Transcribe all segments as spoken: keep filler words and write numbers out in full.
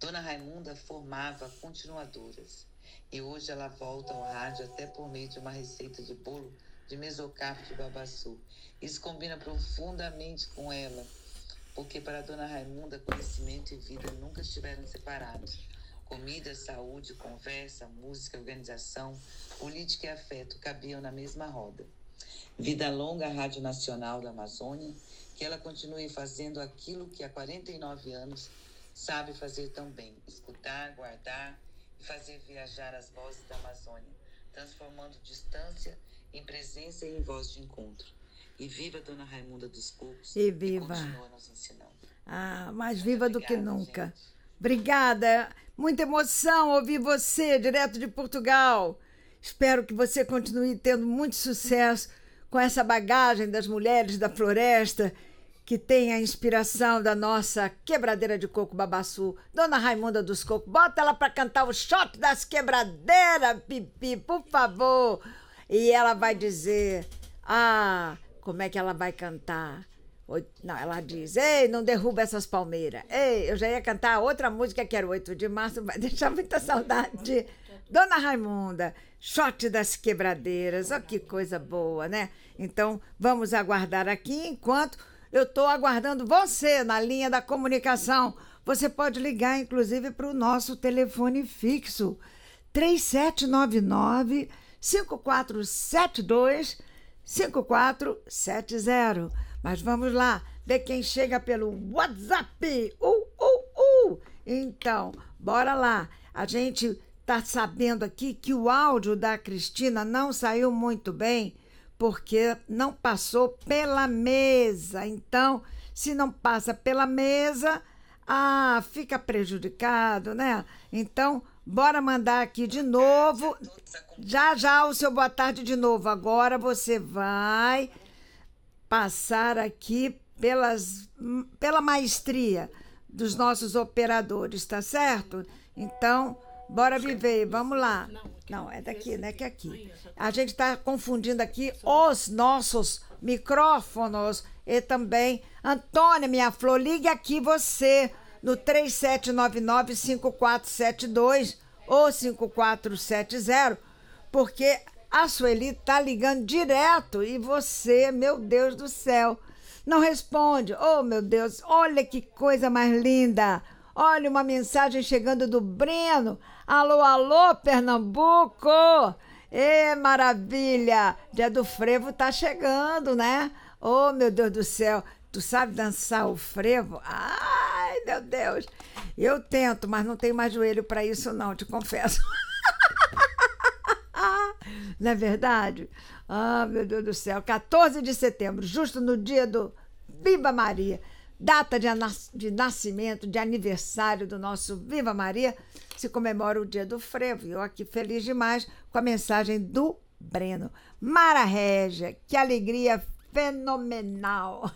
Dona Raimunda formava continuadoras e hoje ela volta ao rádio até por meio de uma receita de bolo de mesocarpo de babaçu. Isso combina profundamente com ela, porque para Dona Raimunda, conhecimento e vida nunca estiveram separados. Comida, saúde, conversa, música, organização, política e afeto cabiam na mesma roda. Vida longa à Rádio Nacional da Amazônia, que ela continue fazendo aquilo que há quarenta e nove anos sabe fazer tão bem: escutar, guardar e fazer viajar as vozes da Amazônia, transformando distância em presença e em voz de encontro. E viva Dona Raimunda dos Cocos, e viva. Que continua nos ensinando. Ah, mais viva do que nunca. Gente. Obrigada. Muita emoção ouvir você, direto de Portugal. Espero que você continue tendo muito sucesso com essa bagagem das mulheres da floresta, que tem a inspiração da nossa quebradeira de coco babaçu, Dona Raimunda dos Cocos. Bota ela para cantar o shot das quebradeiras, Pipi, por favor. E ela vai dizer, ah, como é que ela vai cantar? Não, ela diz, ei, não derruba essas palmeiras. Ei, eu já ia cantar outra música que era oito de março, vai deixar muita saudade. Dona Raimunda, shot das quebradeiras, ó, que coisa boa, né? Então, vamos aguardar aqui enquanto eu estou aguardando você na linha da comunicação. Você pode ligar, inclusive, para o nosso telefone fixo, três sete nove nove, cinco quatro sete dois, cinco quatro sete zero. Mas vamos lá, ver quem chega pelo WhatsApp. Uh, uh, uh. Então, bora lá. A gente está sabendo aqui que o áudio da Cristina não saiu muito bem, porque não passou pela mesa. Então, se não passa pela mesa, ah, fica prejudicado, né? Então, bora mandar aqui de novo. Já, já, o seu boa tarde de novo. Agora você vai passar aqui pelas, pela maestria dos nossos operadores, tá certo? Então, bora viver, vamos lá. Não, é daqui, né? Que é aqui. A gente está confundindo aqui os nossos micrófonos e também. Antônia, minha flor, ligue aqui você no três sete nove nove, cinco quatro sete dois ou cinco quatro sete zero, porque a Sueli tá ligando direto e você, meu Deus do céu, não responde. Oh, meu Deus, olha que coisa mais linda. Olha uma mensagem chegando do Breno. Alô, alô, Pernambuco. Ê, maravilha. Dia do frevo tá chegando, né? Oh, meu Deus do céu. Tu sabe dançar o frevo? Ai, meu Deus. Eu tento, mas não tenho mais joelho para isso não, te confesso. Não é verdade? Ah, meu Deus do céu. quatorze de setembro, justo no dia do Viva Maria, data de, de nascimento, de aniversário do nosso Viva Maria, se comemora o dia do frevo. E eu aqui feliz demais com a mensagem do Breno. Mara Régia, que alegria fenomenal.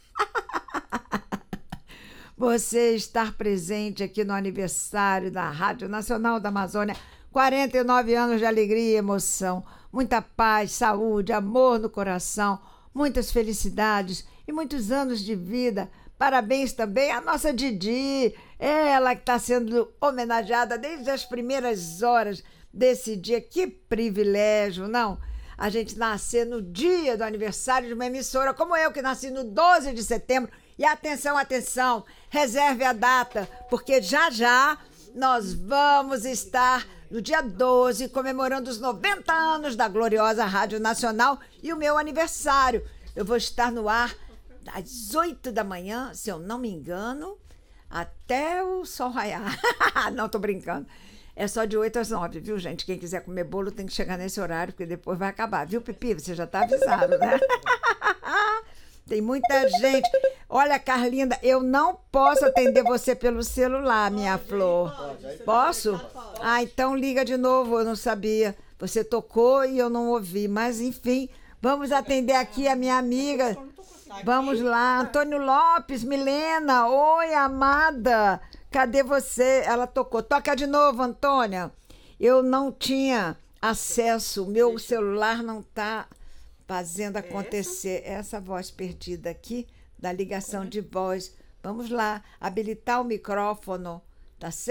Você estar presente aqui no aniversário da Rádio Nacional da Amazônia. quarenta e nove anos de alegria e emoção, muita paz, saúde, amor no coração, muitas felicidades e muitos anos de vida. Parabéns também à nossa Didi, ela que está sendo homenageada desde as primeiras horas desse dia. Que privilégio, não? A gente nascer no dia do aniversário de uma emissora, como eu, que nasci no doze de setembro. E atenção, atenção, reserve a data, porque já já nós vamos estar no dia doze, comemorando os noventa anos da gloriosa Rádio Nacional e o meu aniversário. Eu vou estar no ar às oito da manhã, se eu não me engano, até o sol raiar. Não, tô brincando. É só de oito às nove, viu, gente? Quem quiser comer bolo tem que chegar nesse horário, porque depois vai acabar. Viu, Pipi? Você já tá avisado, né? Tem muita gente. Olha, Carlinda, eu não posso atender você pelo celular, minha flor. Posso? Ah, então liga de novo, eu não sabia. Você tocou e eu não ouvi, mas enfim, vamos atender aqui a minha amiga. Vamos lá, Antônio Lopes, Milena, oi, amada. Cadê você? Ela tocou. Toca de novo, Antônia. Eu não tinha acesso, meu celular não está fazendo acontecer essa voz perdida aqui da ligação de voz. Vamos lá, habilitar o micrófono, tá certo?